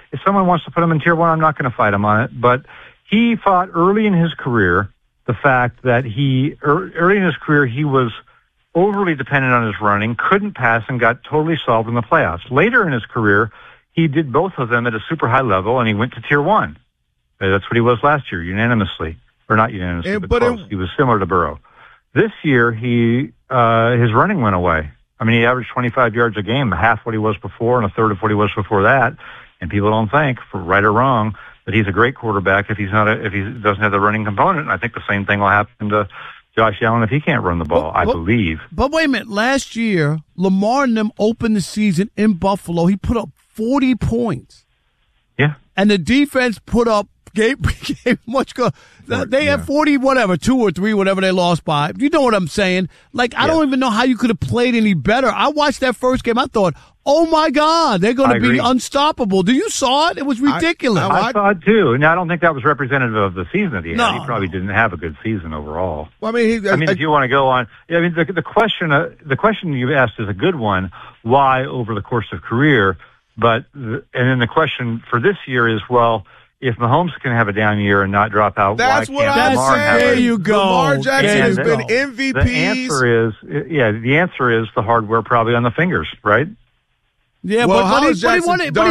if someone wants to put him in Tier 1, I'm not going to fight him on it. But he fought early in his career the fact that early in his career, he was overly dependent on his running, couldn't pass, and got totally solved in the playoffs. Later in his career, he did both of them at a super high level, and he went to Tier 1. That's what he was last year, unanimously. Or not unanimously, but close. He was similar to Burrow. This year, his running went away. I mean, he averaged 25 yards a game, half what he was before and a third of what he was before that. And people don't think, for right or wrong, that he's a great quarterback if he doesn't have the running component. And I think the same thing will happen to Josh Allen if he can't run the ball, I believe. But wait a minute. Last year, Lamar and them opened the season in Buffalo. He put up 40 points. Yeah. And the defense gave much good. They had 40, whatever, 2 or 3, whatever they lost by. You know what I'm saying? Like, I don't even know how you could have played any better. I watched that first game. I thought, oh, my God, they're going to be unstoppable. You saw it? It was ridiculous. I saw it, too. And I don't think that was representative of the season at the end. No. He probably didn't have a good season overall. Well, I mean, if you want to go on, I mean, the question you asked is a good one. Why over the course of career? And then the question for this year is, well, if Mahomes can have a down year and not drop out, that's why can't Lamar have it? There you go. Lamar Jackson has been MVPs. The answer is the hardware probably on the fingers, right? Yeah, well, but he's won 2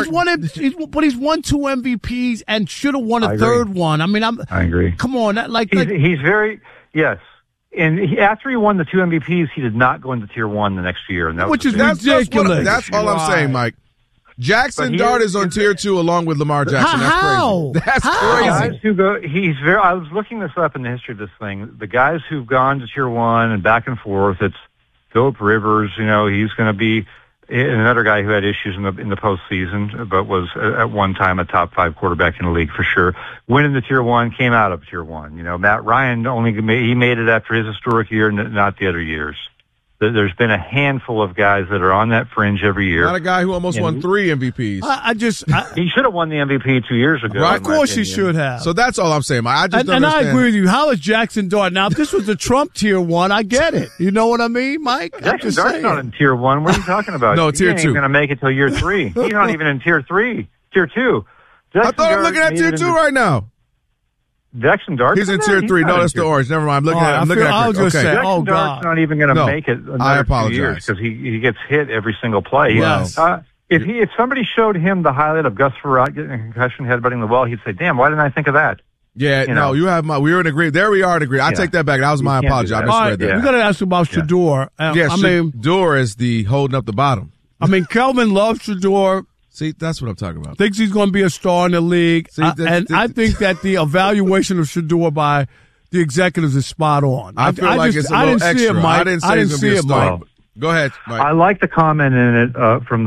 MVPs and should have won a third one. I mean, I agree. Come on, he's very yes. And after he won the 2 MVPs, he did not go into Tier 1 the next year, and which is ridiculous. That's all I'm saying, Mike. Jackson Dart is on Tier 2 along with Lamar Jackson. That's crazy. I was looking this up in the history of this thing. The guys who've gone to Tier 1 and back and forth, it's Phillip Rivers, he's going to be another guy who had issues in the postseason, but was at one time a top 5 quarterback in the league for sure. Went into Tier 1, came out of Tier 1. Matt Ryan he made it after his historic year, not the other years. There's been a handful of guys that are on that fringe every year. Not a guy who almost won 3 MVPs. He should have won the MVP 2 years ago. Right, of course he should have. So that's all I'm saying. I agree with you. How is Jackson Dart? Now, if this was the Trump Tier 1, I get it. You know what I mean, Mike? Jackson Dart's not in Tier 1. What are you talking about? No, Tier 2. He ain't going to make it till year 3. He's not even in Tier 3. Tier 2. I thought I'm looking at Tier 2 right now. Jackson Dart? He's in Tier 3. No, that's the orange. Never mind. I'm looking at I was going to say, Jackson Dart's not even going to make it another 2 years because he gets hit every single play. Yes. If somebody showed him the highlight of Gus Frerotte getting a concussion, headbutting the wall, he'd say, damn, why didn't I think of that? Yeah, we were in agreement. There we are in agreement. I take that back. That was my apology. I misread that. We got to ask about Shedeur. Shedeur is the holding up the bottom. I mean, Kelvin loves Shedeur. See, that's what I'm talking about. Thinks he's going to be a star in the league. I think that the evaluation of Shedeur by the executives is spot on. I feel like it's a little extra. See it, Mike. I didn't say it's going to be a star. Go ahead, Mike. I like the comment in it from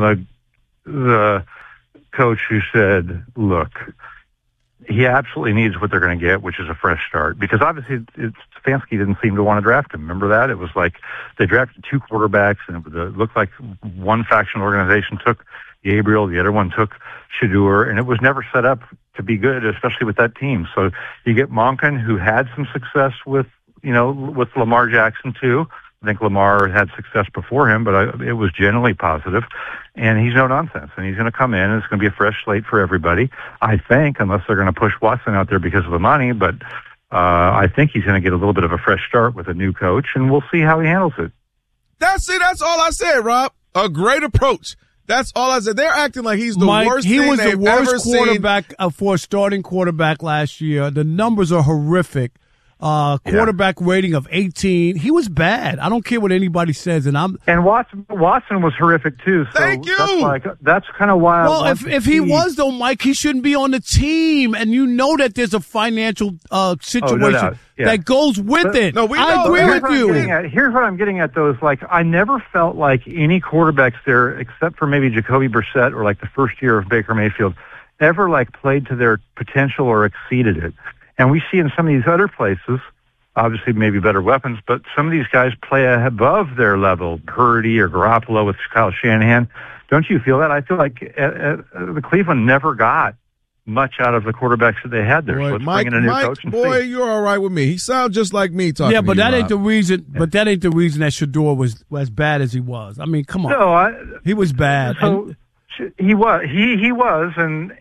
the coach who said, look, he absolutely needs what they're going to get, which is a fresh start. Because obviously Stefanski didn't seem to want to draft him. Remember that? It was like they drafted 2 quarterbacks, and it looked like one faction organization took Gabriel, the other one took Shedeur, and it was never set up to be good, especially with that team. So you get Monken, who had some success with Lamar Jackson too. I think Lamar had success before him, but it was generally positive. And he's no nonsense, and he's going to come in, and it's going to be a fresh slate for everybody, I think, unless they're going to push Watson out there because of the money. But I think he's going to get a little bit of a fresh start with a new coach, and we'll see how he handles it. That's all I said, Rob. A great approach. That's all I said. They're acting like he's the worst thing they've ever seen. He was the worst quarterback for a starting quarterback last year. The numbers are horrific. Quarterback rating of 18. He was bad. I don't care what anybody says. And Watson was horrific too. So Thank you. That's kind of why. Well, if he was though, Mike, he shouldn't be on the team. And you know that there's a financial situation that goes with it. No, I agree with you. Here's what I'm getting at though: is like I never felt like any quarterbacks there, except for maybe Jacoby Brissett or like the first year of Baker Mayfield, ever like played to their potential or exceeded it. And we see in some of these other places, obviously maybe better weapons, but some of these guys play above their level. Purdy or Garoppolo with Kyle Shanahan. Don't you feel that? I feel like the Cleveland never got much out of the quarterbacks that they had there. Boy, so let's bring in a new coach and see. You're all right with me. He sounds just like me talking. Yeah, but that ain't the reason. But that ain't the reason that Shedeur was as bad as he was. I mean, come on. No, he was bad. So he was, and